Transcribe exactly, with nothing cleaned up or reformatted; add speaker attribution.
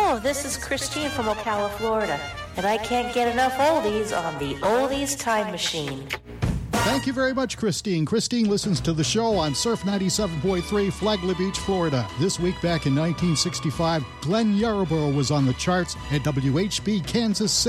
Speaker 1: Hello, this is Christine from Ocala, Florida, and I can't get enough oldies on the Oldies Time Machine.
Speaker 2: Thank you very much, Christine. Christine listens to the show on Surf ninety-seven point three, Flagler Beach, Florida. This week back in nineteen sixty-five, Glenn Yarborough was on the charts at W H B Kansas City.